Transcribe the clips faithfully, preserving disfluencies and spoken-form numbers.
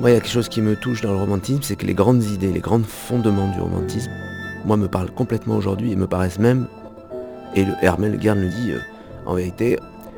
Moi, il y a quelque chose qui me touche dans le romantisme, c'est que les grandes idées, les grands fondements du romantisme, moi, me parlent complètement aujourd'hui et me paraissent même, et le Hermel Gern le dit, euh, en vérité,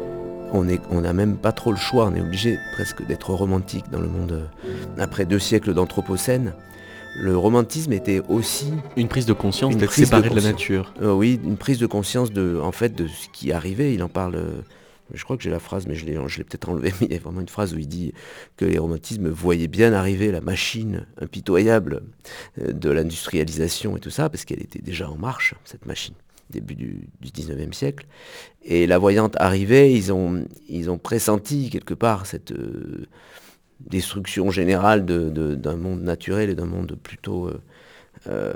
on est, on n'a même pas trop le choix, on est obligé presque d'être romantique dans le monde. euh, Après deux siècles d'anthropocène, le romantisme était aussi Une prise de conscience une d'être prise de séparé de, la conscience. nature. Euh, oui, une prise de conscience de, en fait, de ce qui arrivait. Il en parle. euh, Je crois que j'ai la phrase, mais je l'ai, je l'ai peut-être enlevée. Mais il y a vraiment une phrase où il dit que les romantismes voyaient bien arriver la machine impitoyable euh, de l'industrialisation et tout ça, parce qu'elle était déjà en marche, cette machine, début du, du dix-neuvième siècle. Et la voyant arriver, ils ont, ils ont pressenti quelque part cette euh, destruction générale de, de, d'un monde naturel et d'un monde plutôt euh, euh,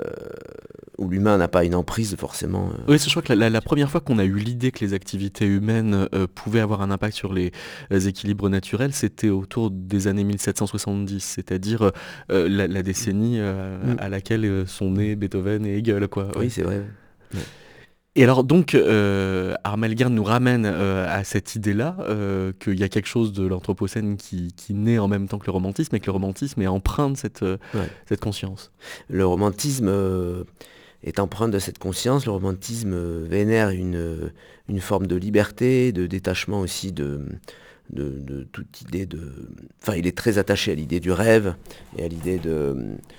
où l'humain n'a pas une emprise forcément. euh, Oui, je crois que la, la- la première fois qu'on a eu l'idée que les activités humaines euh, pouvaient avoir un impact sur les, euh, équilibres naturels, c'était autour des années mille sept cent soixante-dix, c'est-à-dire euh, la, la décennie euh, Mm. à laquelle euh, sont nés Beethoven et Hegel, quoi. Oui, Ouais. c'est vrai. Ouais. Et alors donc, euh, Armel Gern nous ramène euh, à cette idée-là, euh, qu'il y a quelque chose de l'Anthropocène qui, qui naît en même temps que le romantisme, et que le romantisme est empreint de cette, euh, Ouais. cette conscience. Le romantisme euh, est empreint de cette conscience. Le romantisme euh, vénère une, euh, une forme de liberté, de détachement aussi de, de, de toute idée de... Enfin, il est très attaché à l'idée du rêve et à l'idée de,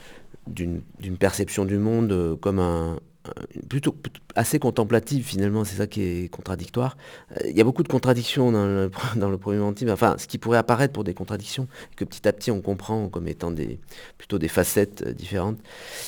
d'une, d'une perception du monde euh, comme un... un- Plutôt, plutôt assez contemplative finalement, c'est ça qui est contradictoire. Euh, Il y a beaucoup de contradictions dans le, dans le premier romantisme, enfin ce qui pourrait apparaître pour des contradictions, que petit à petit on comprend comme étant des, plutôt des facettes euh, différentes.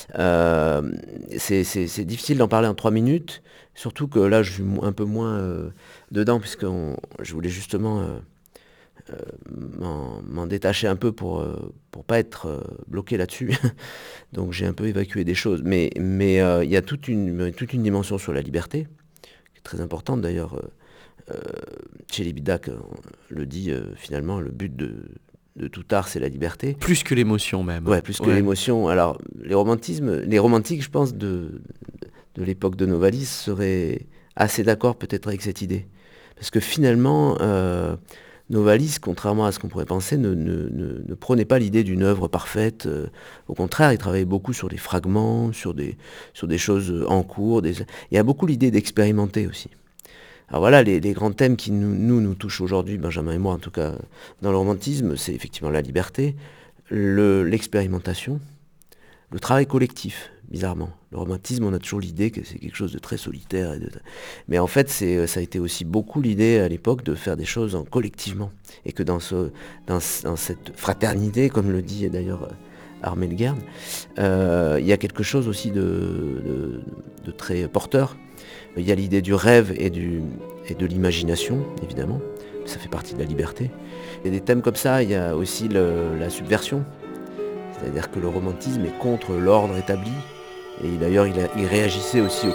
Euh, c'est, c'est- c'est difficile d'en parler en trois minutes, surtout que là je suis mo- un peu moins euh, dedans, puisque on- je voulais justement euh, euh, m'en, m'en détacher un peu pour euh, pour pas être euh, bloqué là-dessus. Donc j'ai un peu évacué des choses. Mais mais euh, il y a toute une, toute une dimension sur la liberté, qui est très importante d'ailleurs. Euh, euh, Chez Bidak euh, le dit euh, finalement, le but de, de tout art, c'est la liberté. Plus que l'émotion même. Ouais, plus que Ouais. l'émotion. Alors, les romantismes, les romantiques, je pense, de, de l'époque de Novalis seraient assez d'accord peut-être avec cette idée. Parce que finalement, euh, Novalis, contrairement à ce qu'on pourrait penser, ne, ne, ne, ne prônait pas l'idée d'une œuvre parfaite. Euh, au contraire, il travaillait beaucoup sur des fragments, sur des, sur des choses en cours. Des... Il y a beaucoup l'idée d'expérimenter aussi. Alors voilà, les, les grands thèmes qui nous, nous, nous touchent aujourd'hui, Benjamin et moi en tout cas, dans le romantisme, c'est effectivement la liberté, le, l'expérimentation, le travail collectif, bizarrement. Le romantisme, on a toujours l'idée que c'est quelque chose de très solitaire. Et de... Mais en fait, c'est, ça a été aussi beaucoup l'idée à l'époque de faire des choses en collectivement. Et que dans, ce, dans, dans cette fraternité, comme le dit d'ailleurs Armel Gern, euh, il y a quelque chose aussi de, de, de très porteur. Il y a l'idée du rêve et, du, et de l'imagination, évidemment. Ça fait partie de la liberté. Il y a des thèmes comme ça, il y a aussi le, la subversion. C'est-à-dire que le romantisme est contre l'ordre établi. Et d'ailleurs, il, a, il réagissait aussi au